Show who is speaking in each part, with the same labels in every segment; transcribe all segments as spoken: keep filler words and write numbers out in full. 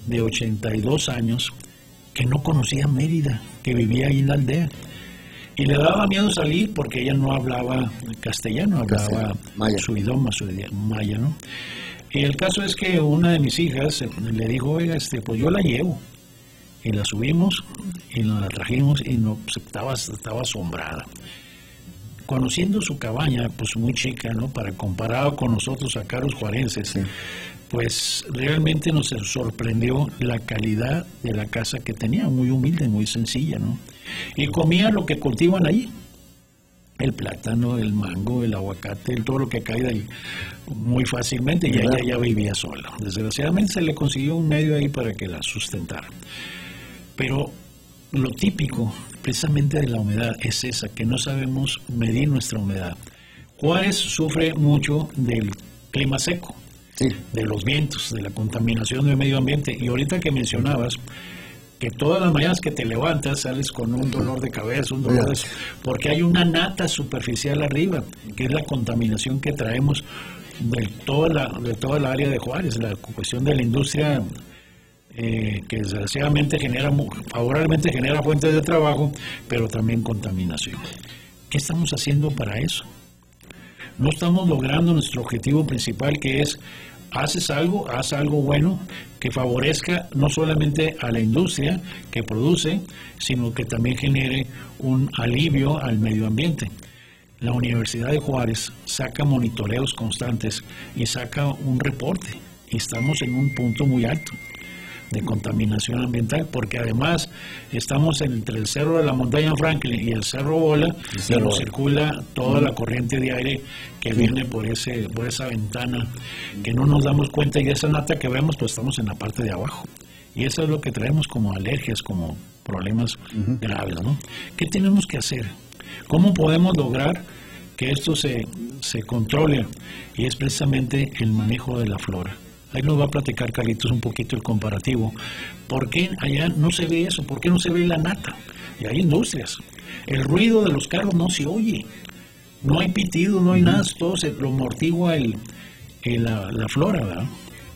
Speaker 1: de ochenta y dos años que no conocía Mérida, que vivía ahí en la aldea. Y le daba miedo salir porque ella no hablaba castellano, hablaba
Speaker 2: maya.
Speaker 1: su idioma, su idioma maya, ¿no? Y el caso es que una de mis hijas le dijo, oiga, este, pues yo la llevo. Y la subimos y nos la trajimos y no, pues, estaba, estaba asombrada. Conociendo su cabaña, pues muy chica, ¿no? Para comparado con nosotros acá los juarenses, sí. Pues realmente nos sorprendió la calidad de la casa que tenía, muy humilde, muy sencilla, ¿no? Y comía lo que cultivan ahí, el plátano, el mango, el aguacate, el, todo lo que cae de ahí, muy fácilmente, y ella ya vivía sola. Desgraciadamente se le consiguió un medio ahí para que la sustentara. Pero lo típico, precisamente de la humedad, es esa, que no sabemos medir nuestra humedad. Juárez sufre mucho del clima seco, sí. De los vientos, de la contaminación del medio ambiente. Y ahorita que mencionabas que todas las mañanas que te levantas sales con un dolor de cabeza, un dolor de... porque hay una nata superficial arriba, que es la contaminación que traemos de toda la, de toda la área de Juárez, la cuestión de la industria eh, que desgraciadamente genera, favorablemente genera fuentes de trabajo, pero también contaminación. ¿Qué estamos haciendo para eso? No estamos logrando nuestro objetivo principal, que es haces algo, haz algo bueno que favorezca no solamente a la industria que produce, sino que también genere un alivio al medio ambiente. La Universidad de Juárez saca monitoreos constantes y saca un reporte, y estamos en un punto muy alto de contaminación ambiental, porque además estamos entre el cerro de la montaña Franklin y el cerro Bola, el cerro. Y nos circula toda la corriente de aire que sí. viene por ese por esa ventana, que no nos damos cuenta, y esa nata que vemos, pues estamos en la parte de abajo, y eso es lo que traemos como alergias, como problemas uh-huh. graves, ¿no? ¿Qué tenemos que hacer? ¿Cómo podemos lograr que esto se, se controle? Y es precisamente el manejo de la flora. Ahí nos va a platicar Carlitos un poquito el comparativo. ¿Por qué allá no se ve eso? ¿Por qué no se ve la nata? Y hay industrias. El ruido de los carros no se oye. No hay pitido, no hay uh-huh. nada. Todo se lo amortigua el, el, la, la flora, ¿verdad?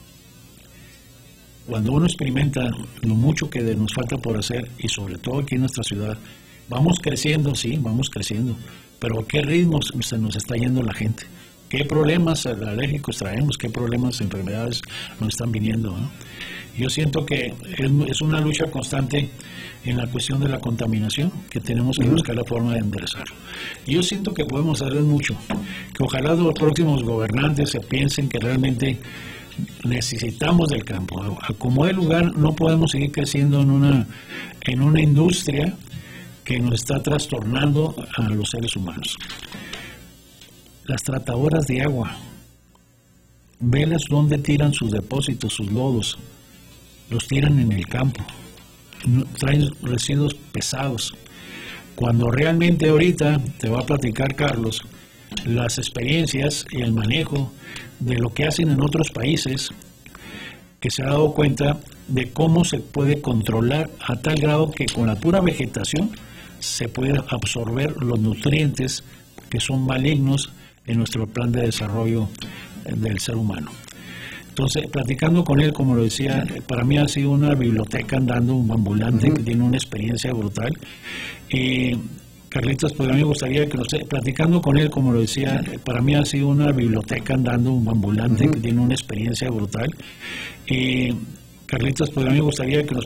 Speaker 1: Cuando uno experimenta lo mucho que nos falta por hacer, y sobre todo aquí en nuestra ciudad, vamos creciendo, sí, vamos creciendo. Pero ¿a qué ritmo se nos está yendo la gente? ¿Qué problemas alérgicos traemos? ¿Qué problemas, enfermedades nos están viniendo, ¿no? Yo siento que es, es una lucha constante en la cuestión de la contaminación, que tenemos que uh-huh. buscar la forma de enderezarlo. Yo siento que podemos hacer mucho, que ojalá los próximos gobernantes se piensen que realmente necesitamos del campo. A como de lugar no podemos seguir creciendo en una, en una industria que nos está trastornando a los seres humanos. Las tratadoras de agua, velas donde tiran sus depósitos, sus lodos, los tiran en el campo, traen residuos pesados. Cuando realmente ahorita te va a platicar Carlos las experiencias y el manejo de lo que hacen en otros países, que se ha dado cuenta de cómo se puede controlar a tal grado que con la pura vegetación se puede absorber los nutrientes que son malignos en nuestro plan de desarrollo del ser humano. Entonces, platicando con él, como lo decía, para mí ha sido una biblioteca andando, un ambulante, uh-huh. que tiene una experiencia brutal. Y Carlitos, pues a mí me gustaría que nos... Platicando con él, como lo decía, para mí ha sido una biblioteca andando, un ambulante, uh-huh. que tiene una experiencia brutal. Y Carlitos, pues a mí me gustaría que nos